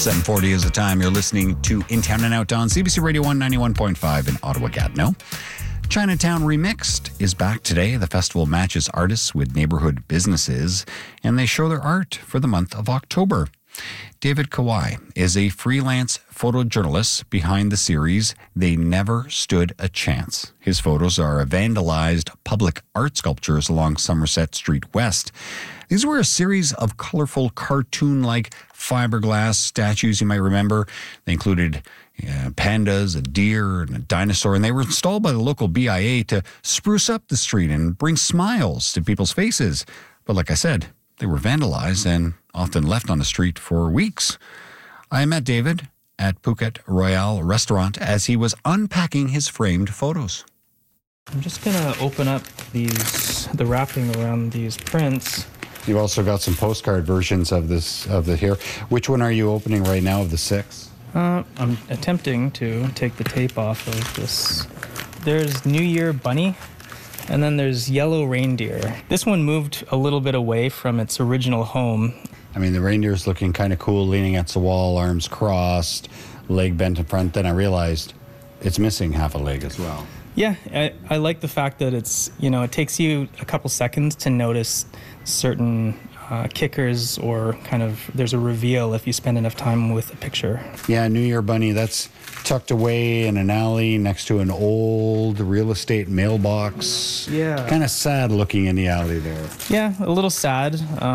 7:40 is the time. You're listening to In Town and Out on CBC Radio 191.5 in Ottawa-Gatineau. Chinatown Remixed is back today. The festival matches artists with neighborhood businesses, and they show their art for the month of October. David Kawai is a freelance photojournalist behind the series They Never Stood a Chance. His photos are vandalized public art sculptures along Somerset Street West. These were a series of colorful cartoon-like fiberglass statues you might remember. They included pandas, a deer, and a dinosaur, and they were installed by the local BIA to spruce up the street and bring smiles to people's faces. But like I said, they were vandalized and often left on the street for weeks. I met David at Phuket Royale Restaurant as he was unpacking his framed photos. I'm just going to open up the wrapping around these prints. You've also got some postcard versions of the here. Which one are you opening right now of the 6? I'm attempting to take the tape off of this. There's New Year Bunny, and then there's Yellow Reindeer. This one moved a little bit away from its original home. I mean, the reindeer's looking kind of cool, leaning against the wall, arms crossed, leg bent in front. Then I realized it's missing half a leg as well. Yeah, I like the fact that it's, it takes you a couple seconds to notice certain kickers, or kind of there's a reveal if you spend enough time with the picture. Yeah, New Year Bunny, that's tucked away in an alley next to an old real estate mailbox. Yeah. Kind of sad looking in the alley there. Yeah, a little sad.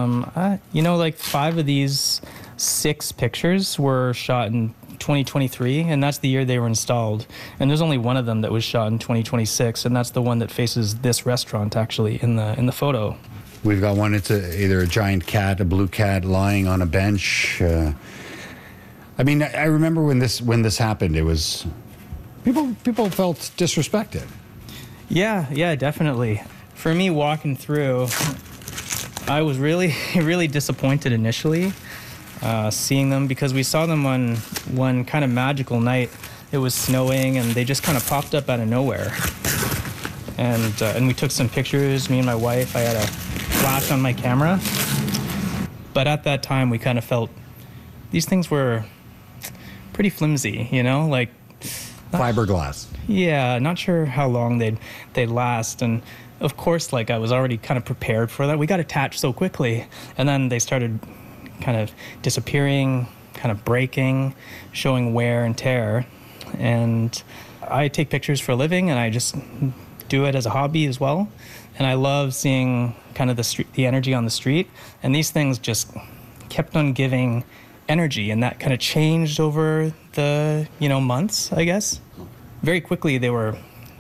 5 of these 6 pictures were shot in 2023, and that's the year they were installed. And there's only one of them that was shot in 2026, and that's the one that faces this restaurant actually in the photo. We've got one, it's either a giant cat, a blue cat lying on a bench. I remember when this happened, it was people felt disrespected. Yeah, definitely. For me, walking through, I was really, really disappointed initially seeing them, because we saw them on one kind of magical night. It was snowing, and they just kind of popped up out of nowhere. And we took some pictures, me and my wife. I had a flash on my camera. But at that time, we kind of felt these things were pretty flimsy, like fiberglass. Yeah, not sure how long they'd last. And of course, I was already kind of prepared for that. We got attached so quickly, and then they started kind of disappearing, kind of breaking, showing wear and tear. And I take pictures for a living, and I just do it as a hobby as well. And I love seeing kind of the energy on the street. And these things just kept on giving energy, and that kind of changed over the, months, I guess. Very quickly they were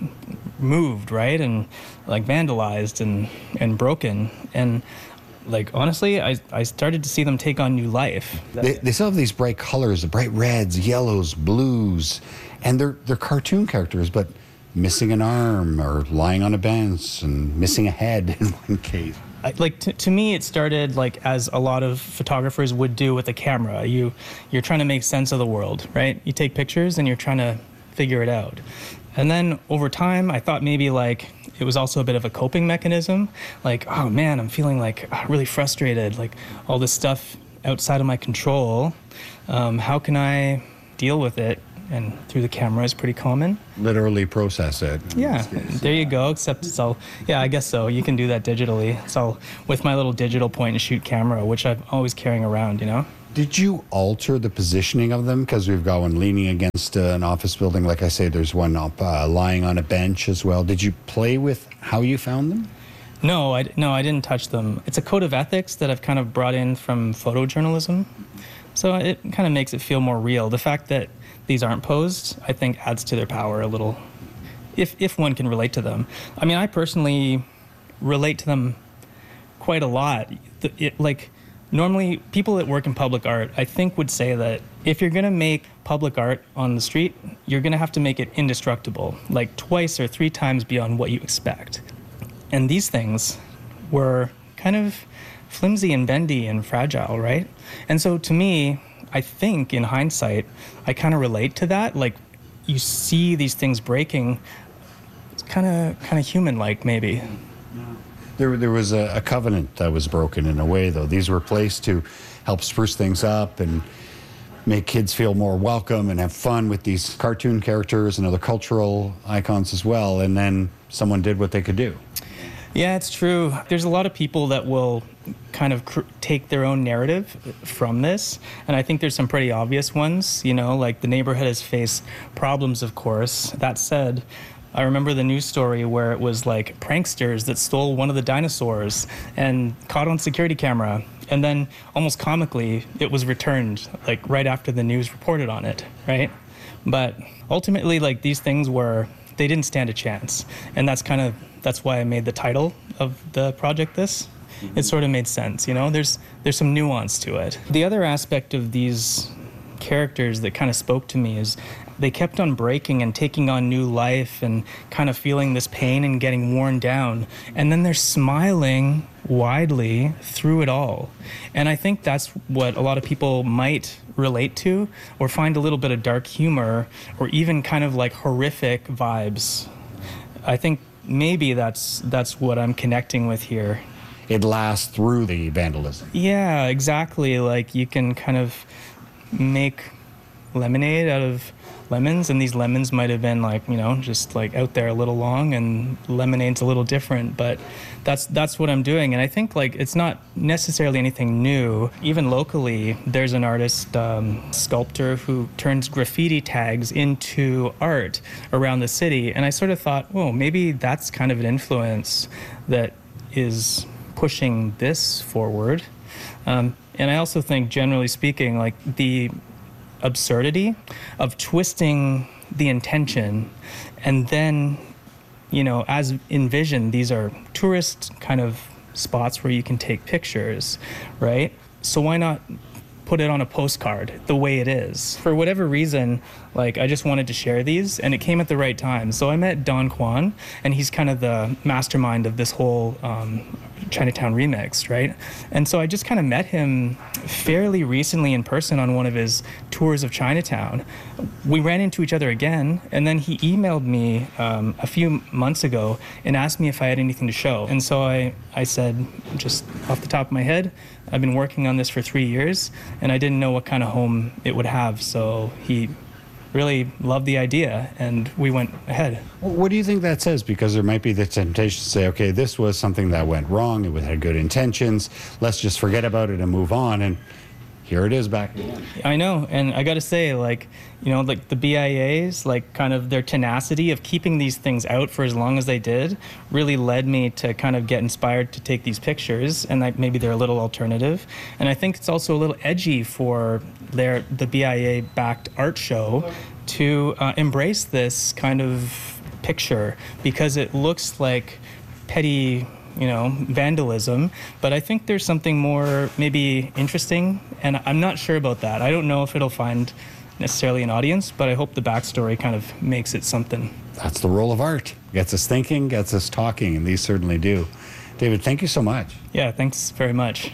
moved, right? And vandalized and broken. And honestly, I started to see them take on new life. They still have these bright colors, the bright reds, yellows, blues, and they're cartoon characters, but missing an arm or lying on a bench and missing a head in one case. To me, it started as a lot of photographers would do with a camera. You're trying to make sense of the world, right? You take pictures and you're trying to figure it out. And then over time, I thought maybe it was also a bit of a coping mechanism. Oh man, I'm feeling really frustrated, all this stuff outside of my control. How can I deal with it? And through the camera is pretty common. Literally process it. Yeah, there you go, except it's all, I guess so. You can do that digitally. It's all with my little digital point and shoot camera, which I'm always carrying around, Did you alter the positioning of them? Because we've got one leaning against an office building. Like I say, there's one up lying on a bench as well. Did you play with how you found them? No, I didn't touch them. It's a code of ethics that I've kind of brought in from photojournalism. So it kind of makes it feel more real. The fact that these aren't posed, I think, adds to their power a little, if one can relate to them. I personally relate to them quite a lot. Normally, people that work in public art, I think, would say that if you're going to make public art on the street, you're going to have to make it indestructible, 2 or 3 times beyond what you expect. And these things were kind of flimsy and bendy and fragile, right? And so to me, I think in hindsight, I kind of relate to that. You see these things breaking, it's kind of human-like maybe. There was a covenant that was broken in a way, though. These were placed to help spruce things up and make kids feel more welcome and have fun with these cartoon characters and other cultural icons as well. And then someone did what they could do. Yeah, it's true. There's a lot of people that will kind of take their own narrative from this. And I think there's some pretty obvious ones, like the neighborhood has faced problems, of course. That said, I remember the news story where it was like pranksters that stole one of the dinosaurs and caught on security camera. And then almost comically, it was returned like right after the news reported on it, right? But ultimately, like these things they didn't stand a chance. And that's why I made the title of the project this. It sort of made sense, there's some nuance to it. The other aspect of these characters that kind of spoke to me is they kept on breaking and taking on new life and kind of feeling this pain and getting worn down. And then they're smiling widely through it all. And I think that's what a lot of people might relate to or find a little bit of dark humor or even kind of like horrific vibes. I think maybe that's what I'm connecting with here. It lasts through the vandalism. Yeah, exactly. Like you can kind of make lemonade out of lemons, and these lemons might have been like, just like out there a little long, and lemonade's a little different, but that's what I'm doing. And I think like it's not necessarily anything new. Even locally, there's an artist, sculptor who turns graffiti tags into art around the city. And I sort of thought, well, maybe that's kind of an influence that is pushing this forward. And I also think, generally speaking, like the absurdity of twisting the intention and then, as envisioned, these are tourist kind of spots where you can take pictures, right? So why not put it on a postcard the way it is? For whatever reason, like I just wanted to share these, and it came at the right time. So I met Don Kwan, and he's kind of the mastermind of this whole Chinatown remix, right? And so I just kind of met him fairly recently in person on one of his tours of Chinatown. We ran into each other again, and then he emailed me a few months ago and asked me if I had anything to show. And so I said, just off the top of my head, I've been working on this for 3 years, and I didn't know what kind of home it would have. So he really loved the idea, and we went ahead. What do you think that says? Because there might be the temptation to say, okay, this was something that went wrong, it had good intentions, let's just forget about it and move on, and here it is back again. I know, and I gotta say, like the BIA's, like kind of their tenacity of keeping these things out for as long as they did really led me to kind of get inspired to take these pictures, and that maybe they're a little alternative. And I think it's also a little edgy for the BIA-backed art show to embrace this kind of picture, because it looks like petty vandalism, but I think there's something more maybe interesting, and I'm not sure about that. I don't know if it'll find necessarily an audience, but I hope the backstory kind of makes it something. That's the role of art. Gets us thinking, gets us talking, and these certainly do. David, thank you so much. Yeah, thanks very much.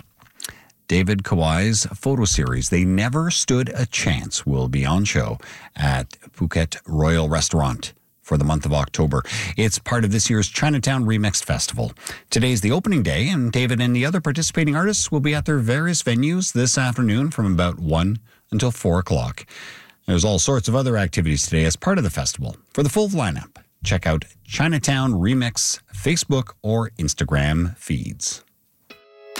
David Kawai's photo series, They Never Stood a Chance, will be on show at Phuket Royal Restaurant for the month of October. It's part of this year's Chinatown Remixed Festival. Today's the opening day, and David and the other participating artists will be at their various venues this afternoon from about 1 until 4 o'clock. There's all sorts of other activities today as part of the festival. For the full lineup, check out Chinatown Remix Facebook or Instagram feeds.